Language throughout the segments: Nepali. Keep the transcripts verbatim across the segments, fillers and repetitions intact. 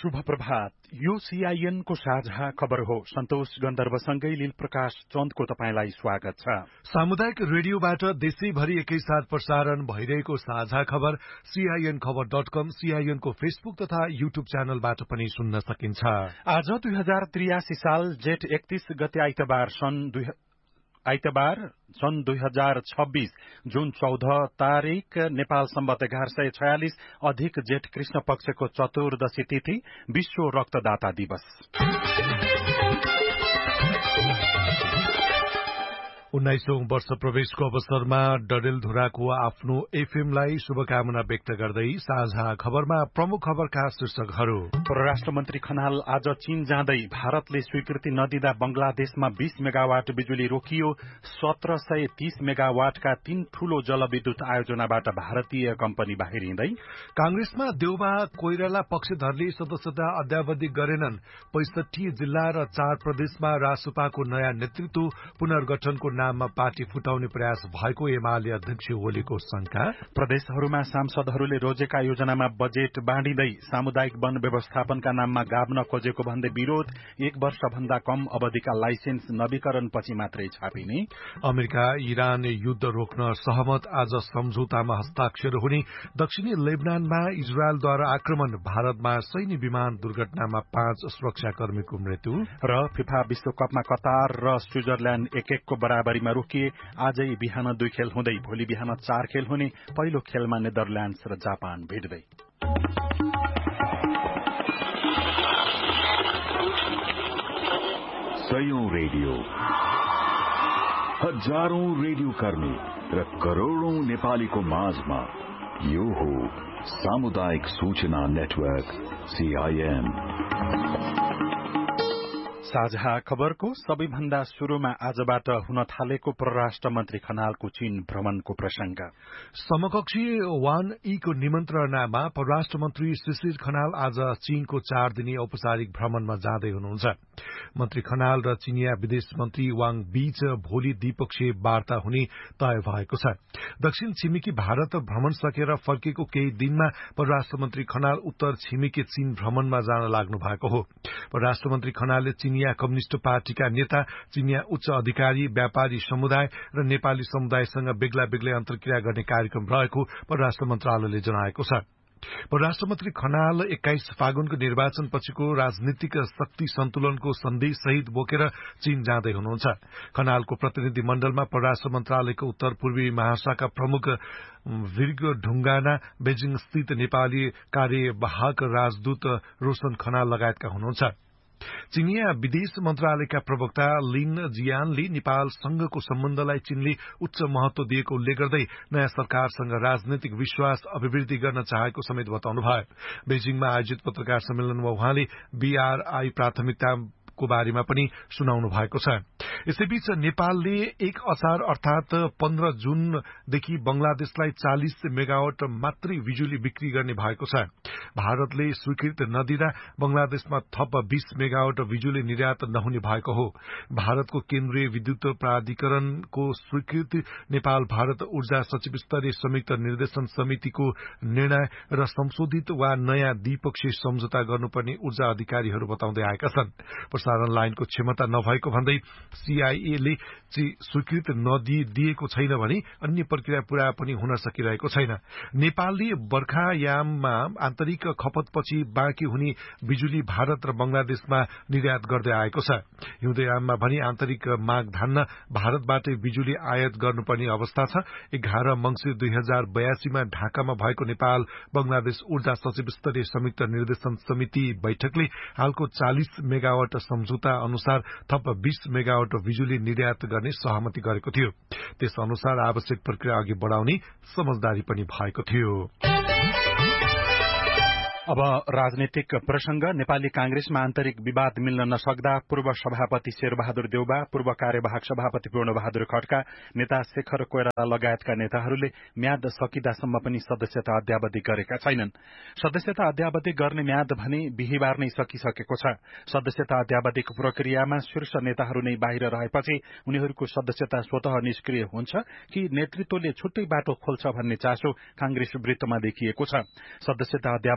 शुभ प्रभात। यो सीआईएन को साझा खबर हो। सन्तोष गन्धर्वसँगै लील प्रकाश चन्दको तपाईंलाई स्वागत छ। सामुदायिक रेडियोबाट देशैभरि एकैसाथ प्रसारण भइरहेको साझा खबर सीआईएन खबर डट कम, सीआईएन को फेसबुक तथा यूट्यूब च्यानलबाट पनि सुन्न सकिन्छ। आज दुई हजार त्रियासी साल जेठ एकतीस गते आइतबार सन् दुई आइतबार सन् दुई हजार छब्बीस जुन चौध तारीक नेपाल सम्बत एघार सय छयालिस अधिक जेठ कृष्ण पक्षको चतुर्दशी तिथि विश्व रक्तदाता दिवस। उन्नाइसौं वर्ष प्रवेशको अवसरमा डडेलधुराको आफ्नो एफएमलाई शुभकामना व्यक्त गर्दै साझा खबरमा प्रमुख खबरका शीर्षकहरू। परराष्ट्र मन्त्री खनाल आज चीन जाँदै भारतले स्वीकृति नदिँदा बंगलादेशमा बीस मेगावाट बिजुली रोकियो। सत्र सय तीस मेगावाटका तीन ठूलो जलविद्युत आयोजनाबाट भारतीय कम्पनी बाहिरिँदै। कांग्रेसमा देउबा कोइराला पक्षधरले सदस्यता अद्यावधि गरेनन्। पैंसठी जिल्ला र चार प्रदेशमा रासुपाको नयाँ नेतृत्व पुनर्गठनको नाममा पार्टी फुटाउने प्रयास भएको एमाले अध्यक्ष ओलीको शंका। प्रदेशहरूमा सांसदहरूले रोजेका योजनामा बजेट बाँडिँदै सामुदायिक वन व्यवस्थापनका नाममा गाभ्न खोजेको भन्दै विरोध। एक वर्ष भन्दा कम अवधिका लाइसेन्स नवीकरण पछि मात्रै छापिने। अमेरिका इरान युद्ध रोक्न सहमत, आज सम्झौतामा हस्ताक्षर हुने। दक्षिणी लेबनानमा इजरायलद्वारा आक्रमण, भारतमा सैन्य विमान दुर्घटनामा पाँच सुरक्षाकर्मीको मृत्यु। र फिफा विश्वकपमा कतार र स्विजरल्याण्ड एक एकको बराबर मा रोकिए। आजै बिहान दुई खेल हुँदै भोलि बिहान चार खेल हुने। पहिलो खेलमा नेदरल्याण्ड्स र जापान भिड्दै। सयौं रेडियो, हजारौं रेडियो कर्मी र करोड़ौं नेपालीको माझमा यो हो सामुदायिक सूचना नेटवर्क सीआईएन। साझा खबरको सबैभन्दा शुरूमा आजबाट हुन थालेको परराष्ट्र मन्त्री खनालको चीन भ्रमणको प्रसंग। समकक्षी वान ई को निमन्त्रणामा परराष्ट्र मन्त्री शिशिर खनाल आज चीनको चार दिने औपचारिक भ्रमणमा जाँदै हुनुहुन्छ। मन्त्री खनाल र चीनिया विदेश मन्त्री वाङ बीच भोलि द्विपक्षीय वार्ता हुने तय भएको छ। दक्षिण छिमेकी भारत भ्रमण सकेर फर्केको केही दिनमा परराष्ट्र मन्त्री खनाल उत्तर छिमेकी चीन भ्रमणमा जान लाग्नु भएको हो। परराष्ट्र मन्त्री खनालले चीनिया कम्युनिष्ट पार्टीका नेता, चीनिया उच्च अधिकारी, व्यापारी समुदाय र नेपाली समुदायसँग बेग्ला बेग्लै अन्तर्क्रिया गर्ने कार्यक्रम रहेको परराष्ट्र मन्त्रालयले जनाएको छ। परराष्ट्र मन्त्री खनाल एक्काइस फागुनको निर्वाचन पछिको राजनीतिक शक्ति सन्तुलनको सन्देश सहित बोकेर चीन जाँदै हुनुहुन्छ। खनालको प्रतिनिधि मण्डलमा परराष्ट्र मन्त्रालयको उत्तर पूर्वी महाशाखा प्रमुख वीरग ढुंगाना, बेजिङ स्थित नेपाली कार्यवाहक राजदूत रोशन खनाल लगायतका हुनुहुन्छ। चीनिया विदेश मन्त्रालयका प्रवक्ता लिन जियानले नेपालसँगको सम्बन्धलाई चीनले उच्च महत्व दिएको उल्लेख गर्दै नयाँ सरकारसँग राजनैतिक विश्वास अभिवृद्धि गर्न चाहेको समेत बताउनुभयो। बेजिङमा आयोजित पत्रकार सम्मेलनमा उहाँले बीआरआई प्राथमिकता को बारेमा पनि सुनाउनु भएको छ। यसैबीच नेपालले एक असार अर्थात पन्ध्र जूनदेखि बंगलादेशलाई चालिस मेगावाट मात्रै बिजुली बिक्री गर्ने भएको छ। भारतले स्वीकृत नदिँदा बंगलादेशमा थप बीस मेगावाट बिजुली निर्यात नहुने भएको हो। भारतको केन्द्रीय विद्युत प्राधिकरणको स्वीकृति नेपाल भारत ऊर्जा सचिव स्तरीय संयुक्त निर्देशन समितिको निर्णय र संशोधित वा नयाँ द्विपक्षीय सम्झौता गर्नुपर्ने ऊर्जा अधिकारीहरू बताउँदै आएका छन्। प्रसारण लाइनको क्षमता नभएको भन्दै सीआईए ले स्वीकृत नदिएको छैन भने अन्य प्रक्रिया पूरा पनि हुन सकिरहेको छैन। नेपालले बर्खायाममा आन्तरिक खपतपछि बाँकी हुने बिजुली भारत र बंगलादेशमा निर्यात गर्दै आएको छ। हिउँदयाममा भने आन्तरिक माग धान्न भारतबाटै बिजुली आयात गर्नुपर्ने अवस्था छ। एघार मंसिर दुई हजार बयासीमा ढाकामा भएको नेपाल बंगलादेश ऊर्जा सचिव स्तरीय संयुक्त निर्देशन समिति बैठकले हालको चालिस मेगावाट सम्झौता अनुसार थप बीस मेगावाट बिजुली निर्यात गर्ने सहमति गरेको थियो। त्यस अनुसार आवश्यक प्रक्रिया अघि बढ़ाउने समझदारी पनि भएको थियो। अब राजनीतिक प्रसंग। नेपाली कांग्रेसमा आन्तरिक विवाद मिल्न नसक्दा पूर्व सभापति शेरबहादुर देउबा, पूर्व कार्यवाहक सभापति पूर्णबहादुर खड्का, नेता शेखर कोइराला लगायतका नेताहरूले म्याद सकिदासम्म पनि सदस्यता अद्यावधि गरेका छैनन्। सदस्यता अद्यावधि गर्ने म्याद भने बिहिबार नै सकिसकेको छ। सदस्यता अद्यावधिको प्रक्रियामा शीर्ष नेताहरू नै बाहिर रहेपछि उनीहरूको सदस्यता स्वतः निष्क्रिय हुन्छ कि नेतृत्वले छुट्टै बाटो खोल्छ भन्ने चासो कांग्रेस वृत्तमा देखिएको छ। सदस्यता अद्यावधिक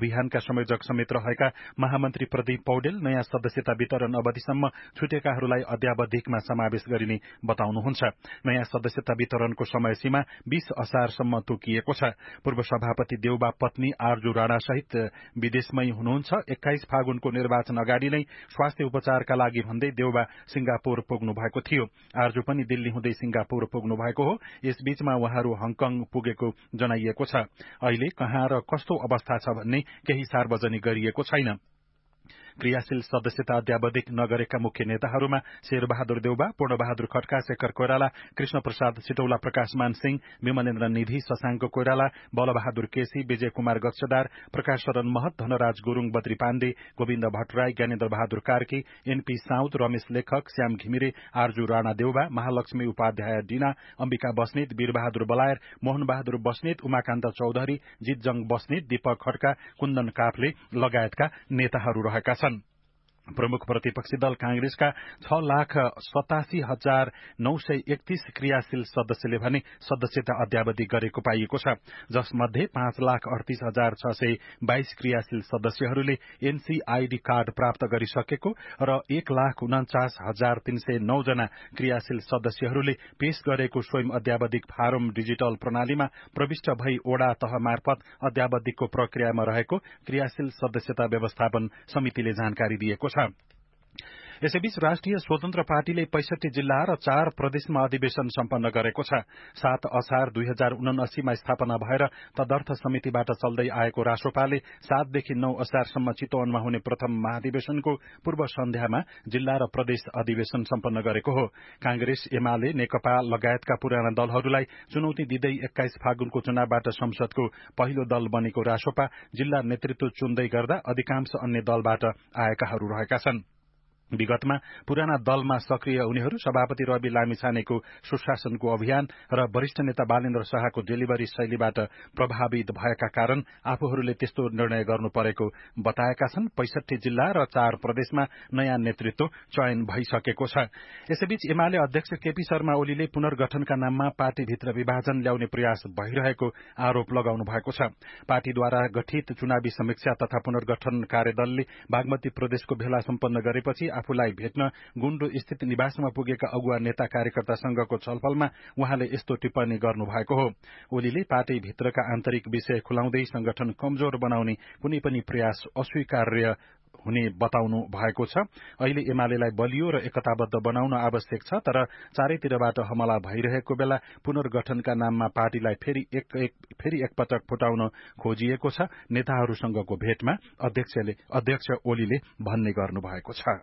अभियानका संयोजक समेत रहेका महामन्त्री प्रदीप पौडेल नयाँ सदस्यता वितरण अवधिसम्म छुटेकाहरूलाई अद्यावधिकमा समावेश गरिने बताउनुहुन्छ। नयाँ सदस्यता वितरणको समय सीमा बीस असारसम्म तोकिएको छ। पूर्व सभापति देउबा पत्नी आर्जु राणा सहित विदेशमै हुनुहुन्छ। एक्काइस फागुनको निर्वाचन अगाडि नै स्वास्थ्य उपचारका लागि भन्दै देउबा सिंगापुर पुग्नु भएको थियो। आर्जु पनि दिल्ली हुँदै सिंगापुर पुग्नु भएको हो। यसबीचमा उहाँहरू हङकङ पुगेको जनाइएको छ। अहिले कहाँ र कस्तो अवस्था छ भन्ने केही सार्वजनिक गरिएको छैन। क्रियाशील सदस्यता अद्यावधिक नगरेका मुख्य नेताहरूमा शेरबहादुर देउबा, पूर्णबहादुर खड्का, शेखर कोइराला, कृष्ण प्रसाद सिटौला, प्रकाशमान सिंह, विमलेन्द्र निधि, शशाङ्क कोइराला, बलबहादुर केसी, विजय कुमार गच्छदार, प्रकाश शरण महत, धनराज गुरूङ, बद्री पाण्डे, गोविन्द भट्टराई, ज्ञानेन्द्र बहादुर कार्की, एनपी साउद, रमेश लेखक, श्याम घिमिरे, आर्जु राणा देउबा, महालक्ष्मी उपाध्याय डिना, अम्बिका बस्नेत, वीरबहादुर बलायर, मोहन बहादुर बस्नेत, उमाकान्त चौधरी, जितजङ बस्नेत, दीपक खड्का, कुन्दन काफले लगायतका नेताहरू रहेका छन्। प्रमुख प्रतिपक्षी दल कांग्रेसका छ लाख सतासी हजार नौ सय एकतीस क्रियाशील सदस्यले भने सदस्यता अद्यावधि गरेको पाइएको छ, जसमध्ये पाँच लाख अडतीस हजार छ सय बाइस क्रियाशील सदस्यहरूले एनसीआईडी कार्ड प्राप्त गरिसकेको र एक लाख उन्चास हजार तीन सय नौ जना क्रियाशील सदस्यहरूले पेश गरेको स्वयं अद्यावधिक फारम डिजिटल प्रणालीमा प्रविष्ट भई ओडा तह मार्फत अद्यावधिकको प्रक्रियामा रहेको क्रियाशील सदस्यता व्यवस्थापन समितिले जानकारी दिएको छ। यसैबीच राष्ट्रिय स्वतन्त्र पार्टीले पैंसठी जिल्ला र चार प्रदेशमा अधिवेशन सम्पन्न गरेको छ। सात असार दुई हजार उनासीमा स्थापना भएर तदर्थ समितिबाट चल्दै आएको रासोपाले सातदेखि नौ असारसम्म चितवनमा हुने प्रथम महाधिवेशनको पूर्व सन्ध्यामा जिल्ला र प्रदेश अधिवेशन सम्पन्न गरेको हो। कांग्रेस, एमाले, नेकपा लगायतका पुराना दलहरूलाई चुनौती दिँदै एक्काइस फागुनको चुनावबाट संसदको पहिलो दल बनेको रासोपा जिल्ला नेतृत्व चुन्दै गर्दा अधिकांश अन्य दलबाट आएकाहरू रहेका छन्। विगतमा पुराना दलमा सक्रिय उनीहरू सभापति रवि लामिछानेको सुशासनको अभियान र वरिष्ठ नेता बालेन्द्र शाहको डेलिभरी शैलीबाट प्रभावित भएका कारण आफूहरूले त्यस्तो निर्णय गर्नु परेको बताएका छन्। पैंसठी जिल्ला र चार प्रदेशमा नयाँ नेतृत्व चयन भइसकेको छ। यसैबीच एमाले अध्यक्ष केपी शर्मा ओलीले पुनर्गठनका नाममा पार्टीभित्र विभाजन ल्याउने प्रयास भइरहेको आरोप लगाउनु भएको छ। पार्टीद्वारा गठित चुनावी समीक्षा तथा पुनर्गठन कार्यदलले बागमती प्रदेशको भेला सम्पन्न गरेपछि आफूलाई भेट्न गुण्डो स्थित निवासमा पुगेका अगुवा नेता कार्यकर्तासँगको छलफलमा उहाँले यस्तो टिप्पणी गर्नु भएको हो। ओलीले पार्टीभित्रका आन्तरिक विषय खुलाउँदै संगठन कमजोर बनाउने कुनै पनि प्रयास अस्वीकार्य हुने बताउनु भएको छ। अहिले एमालेलाई बलियो र एकताबद्ध बनाउन आवश्यक छ, तर चारैतिरबाट हमला भइरहेको बेला पुनर्गठनका नाममा पार्टीलाई फेरि एक, एक फेरि एकपटक फुटाउन खोजिएको छ। नेताहरूसँगको भेटमा अध्यक्षले अध्यक्ष ओलीले भन्ने गर्नु भएको छ।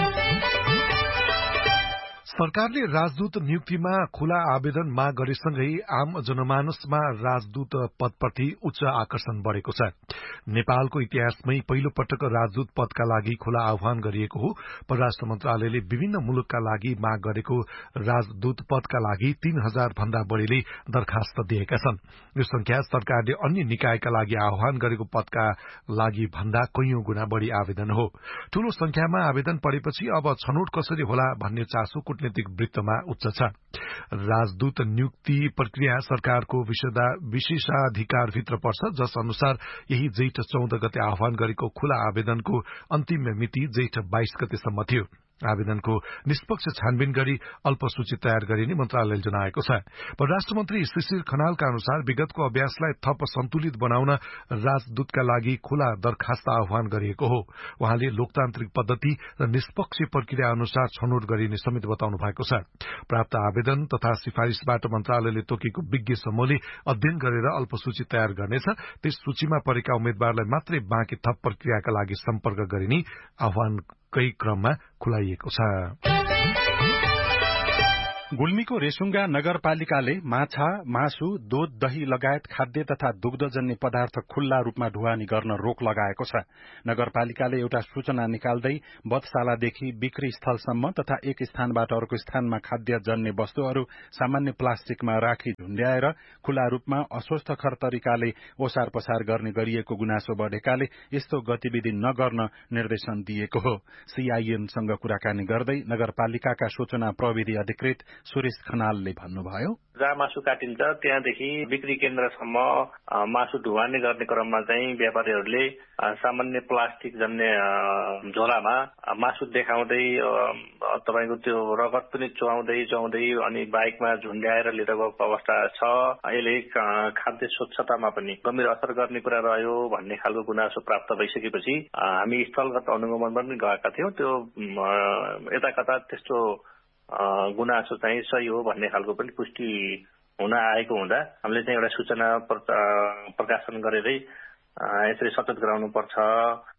सरकारले राजदूत नियुक्तिमा खुला आवेदन माग गरेसँगै आम जनमानसमा राजदूत पदप्रति उच्च आकर्षण बढ़ेको छ। नेपालको इतिहासमै पहिलो पटक राजदूत पदका लागि खुला आह्वान गरिएको हो। परराष्ट्र मन्त्रालयले विभिन्न मुलुकका लागि माग गरेको राजदूत पदका लागि तीन हजार भन्दा बढ़ीले दरखास्त दिएका छन्। यो संख्या सरकारले अन्य निकायका लागि आह्वान गरेको पदका लागि भन्दा कैयौं गुणा बढ़ी आवेदन हो। ठूलो संख्यामा आवेदन परेपछि अब छनौट कसरी होला भन्ने चासो कूटनीतिक वृत्तमा उच्च छ। राजदूत नियुक्ति प्रक्रिया सरकारको विशेषाधिकारभित्र पर्छ, जस अनुसार यही जेठ चौध गते आह्वान गरेको खुला आवेदनको अन्तिम मिति जेठ बाइस गतेसम्म थियो। आवेदनको निष्पक्ष छानबिन गरी अल्पसूची तयार गरिने मन्त्रालयले जनाएको छ। परराष्ट्र मन्त्री शिशिर खनालका अनुसार विगतको अभ्यासलाई थप सन्तुलित बनाउन राजदूतका लागि खुला दरखास्त आह्वान गरिएको हो। उहाँले लोकतान्त्रिक पद्धति र निष्पक्ष प्रक्रिया अनुसार छनौट गरिने समेत बताउनु भएको छ। प्राप्त आवेदन तथा सिफारिशबाट मन्त्रालयले तोकेको विज्ञ समूहले अध्ययन गरेर अल्पसूची तयार गर्नेछ। त्यस सूचीमा परेका उम्मेद्वारलाई मात्रै बाँकी थप प्रक्रियाका लागि सम्पर्क गरिने आह्वान कै क्रममा खुलाइएको छ। गुल्मीको रेसुङ्गा नगरपालिकाले माछा, मासु, दूध, दही लगायत खाद्य तथा दुग्धजन्य पदार्थ खुल्ला रूपमा ढुवानी गर्न रोक लगाएको छ। नगरपालिकाले एउटा सूचना निकाल्दै बधशालादेखि बिक्री स्थलसम्म तथा एक स्थानबाट अर्को स्थानमा खाद्यजन्य वस्तुहरू सामान्य प्लास्टिकमा राखी झुण्ड्याएर खुल्ला रूपमा अस्वस्थकर तरिकाले ओसार पसार गर्ने गरिएको गुनासो बढ़ेकाले यस्तो गतिविधि नगर्न निर्देशन दिएको हो। सीआईएनसँग कुराकानी गर्दै नगरपालिकाका सूचना प्रविधि अधिकृत सुरेश खनालले भन्नुभयो। जहाँ मासु काटिन्छ त्यहाँदेखि बिक्री केन्द्रसम्म मासु ढुवानी गर्ने क्रममा चाहिँ व्यापारीहरूले सामान्य प्लास्टिक जन्ने झोलामा मासु देखाउँदै तपाईँको त्यो रगत पनि चुहाउँदै चुहाउँदै अनि बाइकमा झुन्ड्याएर लिएर गएको अवस्था छ। यसले खाद्य स्वच्छतामा पनि गम्भीर असर गर्ने कुरा रह्यो भन्ने खालको गुनासो प्राप्त भइसकेपछि हामी स्थलगत अनुगमन पनि गएका थियौँ। त्यो यता कता त्यस्तो गुनासो चाहिँ सही हो भन्ने खालको पनि पुष्टि हुन आएको हुँदा हामीले चाहिँ एउटा सूचना प्रकाशन गरेरै यसरी सचेत गराउनु पर्छ।